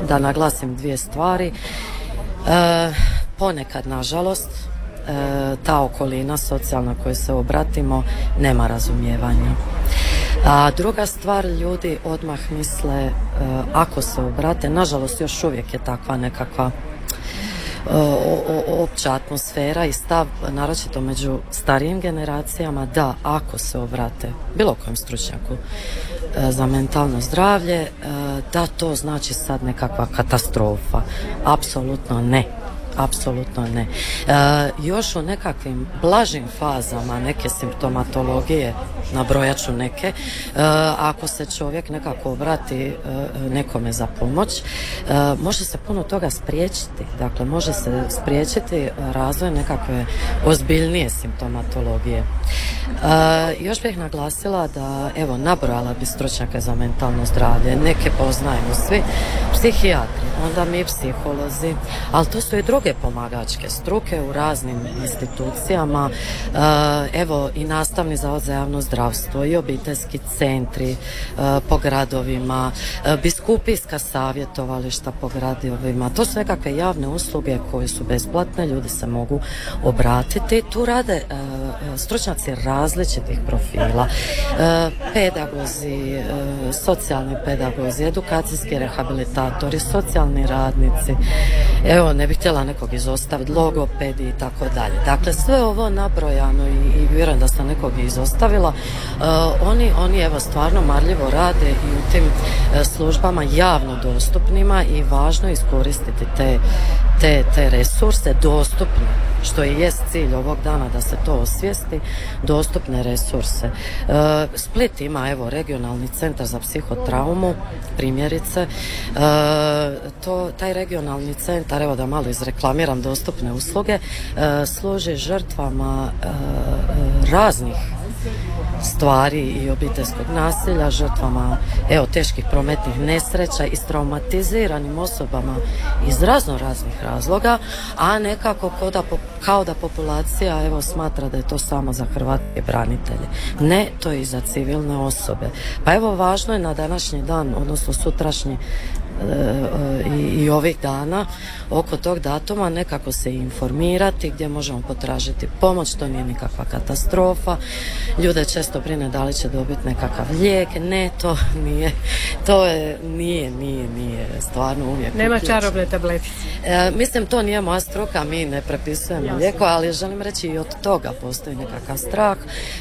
da naglasim dvije stvari. Ponekad, nažalost, ta okolina socijalna kojoj se obratimo nema razumijevanja. A druga stvar, ljudi odmah misle ako se obrate, nažalost još uvijek je takva nekakva opća atmosfera i stav, naročito među starijim generacijama, da ako se obrate bilo kojem stručnjaku za mentalno zdravlje, da to znači sad nekakva katastrofa. Apsolutno ne. Apsolutno ne. Još u nekakvim blažim fazama neke simptomatologije, nabrojat ću neke, ako se čovjek nekako obrati nekome za pomoć, može se puno toga spriječiti. Dakle, može se spriječiti razvoj nekakve ozbiljnije simptomatologije. Još bih naglasila da, evo, nabrojala bi stručnjake za mentalno zdravlje, neke poznajemo svi, psihijatri, onda mi psiholozi, ali to su i druge pomagačke struke u raznim institucijama, evo i nastavni zavod za javno zdravstvo i obiteljski centri po gradovima, biskupijska savjetovališta po gradovima. To su nekakve javne usluge koje su besplatne, ljudi se mogu obratiti. Tu rade stručnjaci različitih profila, pedagozi, socijalni pedagozi, edukacijski rehabilitatori, socijalni radnici, evo, ne bih htjela nekog izostaviti, logopedi i tako dalje. Dakle, sve ovo nabrojano i vjerujem da sam nekog izostavila, oni evo stvarno marljivo rade i u tim službama javno dostupnima i važno iskoristiti te resurse dostupne, što i jest cilj ovog dana, da se to osvijesti, dostupne resurse. Split ima, evo, regionalni centar za psihotraumu, primjerice. Taj regionalni centar, evo da malo izreklamiram dostupne usluge, služi žrtvama raznih stvari i obiteljskog nasilja, žrtvama, evo, teških prometnih nesreća i s traumatiziranim osobama iz raznih razloga, a nekako kao da populacija, evo, smatra da je to samo za hrvatske branitelje. Ne, to je i za civilne osobe. Pa evo, važno je na današnji dan, odnosno sutrašnji i ovih dana oko tog datuma nekako se informirati gdje možemo potražiti pomoć. To nije nikakva katastrofa. Ljude često brine da li će dobiti nekakav lijek. Ne, to nije. To je, nije stvarno uvijek. Nema čarobne tabletice. Mislim, to nije moja struka, mi ne prepisujemo lijeko, ali želim reći i od toga postoji nekakav strah.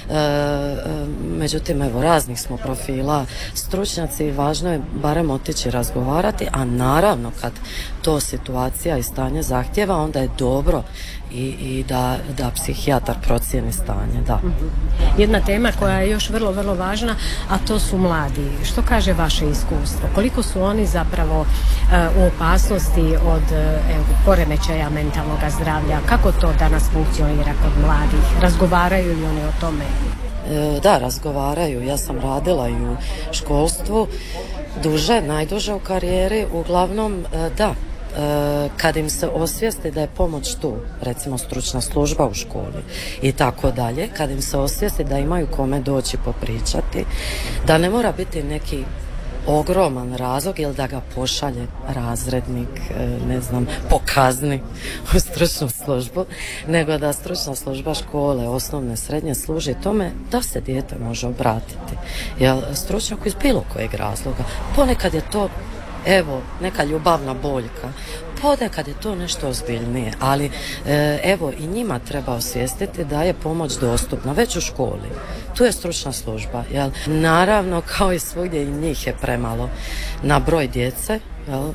Međutim, evo, raznih smo profila stručnjaci i važno je barem otići razgovarati, a naravno kad to situacija i stanje zahtjeva, onda je dobro i da psihijatar procijeni stanje, da. Jedna tema koja je još vrlo, vrlo važna, a to su mladi. Što kaže vaše iskustvo? Koliko su oni zapravo u opasnosti od poremećaja mentalnog zdravlja? Kako to danas funkcionira kod mladih? Razgovaraju li oni o tome? Da, razgovaraju. Ja sam radila i u školstvu najduže u karijeri. Uglavnom, da, kad im se osvijesti da je pomoć tu, recimo stručna služba u školi i tako dalje, kad im se osvijesti da imaju kome doći popričati, da ne mora biti neki ogroman razlog ili da ga pošalje razrednik, ne znam, po kazni u stručnu službu, nego da stručna služba škole, osnovne, srednje služi tome da se dijete može obratiti. Jer stručnjaku iz bilo kojeg razloga, ponekad je to, evo, neka ljubavna boljka, ponekad je to nešto ozbiljnije, ali evo, i njima treba osvijestiti da je pomoć dostupna već u školi. Tu je stručna služba, jel? Naravno, kao i svugdje, i njih je premalo na broj djece, jel?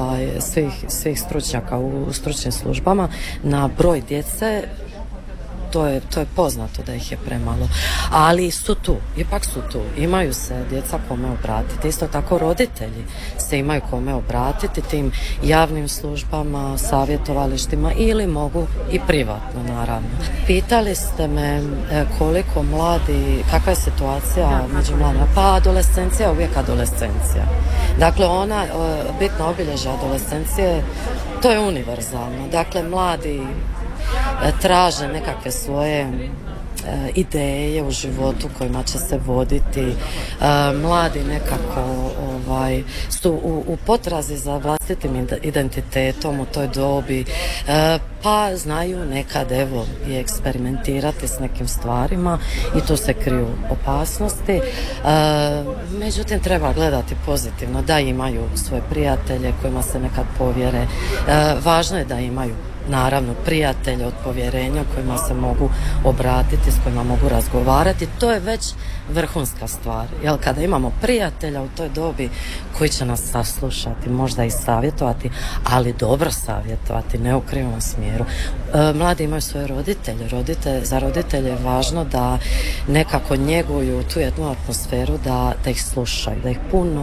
Svih stručnjaka u stručnim službama, na broj djece. To je poznato da ih je premalo, ali su tu, ipak su tu, imaju se djeca kome obratiti, isto tako roditelji se imaju kome obratiti tim javnim službama, savjetovalištima ili mogu i privatno, naravno. Pitali ste me koliko mladi, kakva je situacija među mladima, pa adolescencija, uvijek adolescencija. Dakle, ona bitna obilježja adolescencije, to je univerzalno, dakle, mladi traže nekakve svoje ideje u životu kojima će se voditi. Mladi nekako su u potrazi za vlastitim identitetom u toj dobi, pa znaju nekad evo i eksperimentirati s nekim stvarima i tu se kriju opasnosti. Međutim, treba gledati pozitivno, da imaju svoje prijatelje kojima se nekad povjere. Važno je da imaju naravno prijatelje od povjerenja kojima se mogu obratiti, s kojima mogu razgovarati. To je već vrhunska stvar. Jel, kada imamo prijatelja u toj dobi koji će nas saslušati, možda i savjetovati, ali dobro savjetovati, ne u krivom smjeru. Mladi imaju svoje roditelje. Za roditelje je važno da nekako njeguju tu jednu atmosferu, da ih slušaju, da ih puno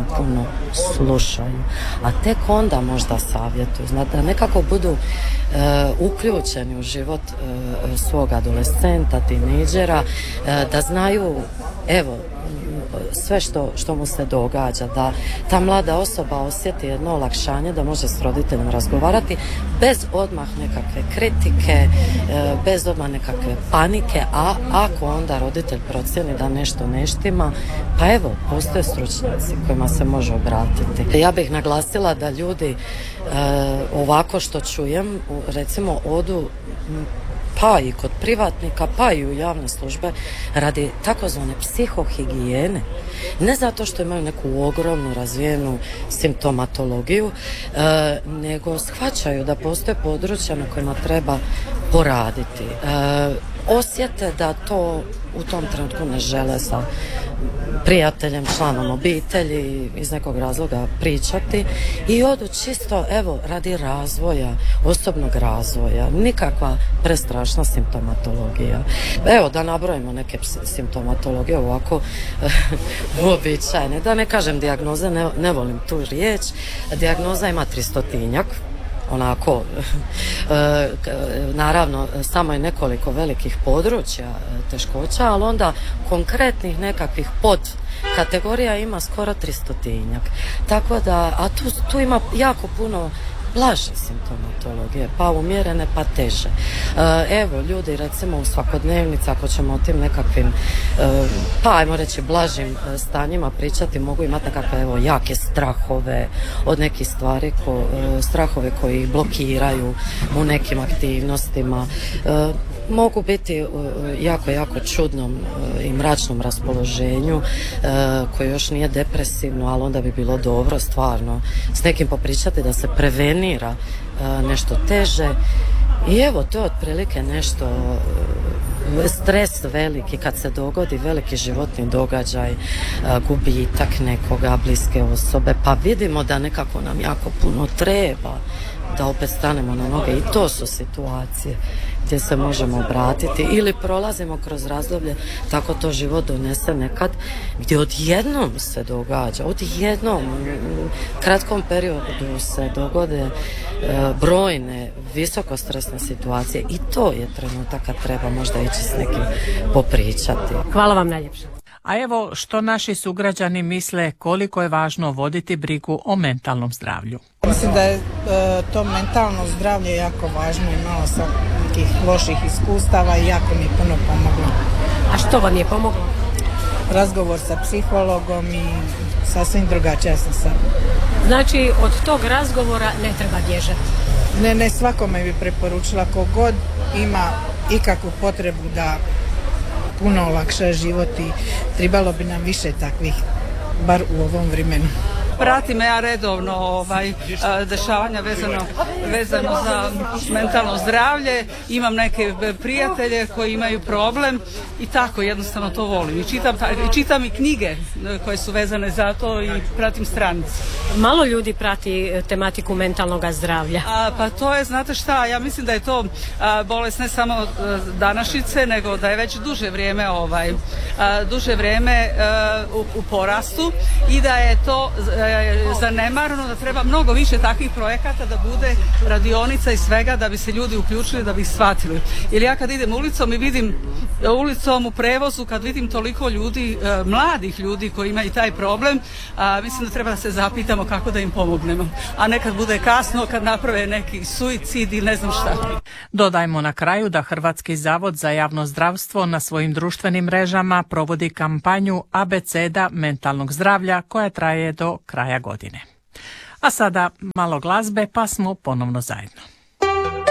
slušaju. A tek onda možda savjetuju. Da nekako budu uključeni u život svog adolescenta, tinejdžera, da znaju evo sve što mu se događa, da ta mlada osoba osjeti jedno olakšanje da može s roditeljem razgovarati bez odmah nekakve kritike, bez odmah nekakve panike, a ako onda roditelj procijeni da nešto ne štima, pa evo, postoje stručnjaci kojima se može obratiti. Ja bih naglasila da ljudi ovako što čujem, recimo odu pa i kod privatnika, pa i u javne službe radi takozvane psihohigijene. Ne zato što imaju neku ogromnu razvijenu simptomatologiju, nego shvaćaju da postoje područja na kojima treba poraditi. Osjete da to u tom trenutku ne žele sa prijateljem, članom obitelji iz nekog razloga pričati i odu čisto evo radi razvoja, osobnog razvoja, nikakva prestrašna simptomatologija. Evo da nabrojimo neke simptomatologije ovako uobičajene, da ne kažem dijagnoze, ne volim tu riječ. Dijagnoza ima 300-tinjak, onako, naravno samo je nekoliko velikih područja teškoća, ali onda konkretnih nekakvih podkategorija ima skoro 300-tinjak. Tako da, a tu ima jako puno blaže simptomatologije, pa umjerene, pa teže. Evo, ljudi recimo u svakodnevnici, ako ćemo o tim nekakvim, pa ajmo reći blažim stanjima pričati, mogu imati nekakve evo jake strahove od nekih stvari, strahove koji blokiraju u nekim aktivnostima. Mogu biti jako čudnom i mračnom raspoloženju koje još nije depresivno, ali onda bi bilo dobro stvarno s nekim popričati da se prevenira nešto teže. I evo, to je otprilike nešto, stres veliki kad se dogodi veliki životni događaj, gubitak nekoga, bliske osobe, pa vidimo da nekako nam jako puno treba da opet stanemo na noge i to su situacije gdje se možemo obratiti ili prolazimo kroz razdoblje, tako to život donese nekad, gdje odjednom se događa, odjednom u kratkom periodu se dogode brojne visokostresne situacije i to je trenutak kad treba možda ići s nekim popričati. Hvala vam najljepše. A evo što naši sugrađani misle koliko je važno voditi brigu o mentalnom zdravlju. Mislim da je to mentalno zdravlje jako važno, imala sam nekih loših iskustava i jako mi je puno pomoglo. A što vam je pomoglo? Razgovor sa psihologom i sasvim drugačija sam sad. Znači od tog razgovora ne treba bježati? Ne, svakome bi preporučila kogod ima ikakvu potrebu da puno olakša život i trebalo bi nam više takvih, bar u ovom vremenu. Pratim ja redovno dešavanja vezano za mentalno zdravlje, imam neke prijatelje koji imaju problem i tako jednostavno to volim. I čitam i knjige koje su vezane za to i pratim stranice. Malo ljudi prati tematiku mentalnog zdravlja. Pa to je, znate šta, ja mislim da je to bolest ne samo današnjice, nego da je već duže vrijeme u porastu i da je to koja je zanemarena, da treba mnogo više takvih projekata, da bude radionica i svega da bi se ljudi uključili, da bi ih shvatili. Jer ja kad idem ulicom i vidim ulicom u prevozu, kad vidim toliko ljudi, mladih ljudi koji imaju taj problem, mislim da treba da se zapitamo kako da im pomognemo. A nekad bude kasno, kad naprave neki suicid ili ne znam šta. Dodajmo na kraju da Hrvatski zavod za javno zdravstvo na svojim društvenim mrežama provodi kampanju Abeceda mentalnog zdravlja koja traje do kraja godine. A sada malo glazbe pa smo ponovno zajedno.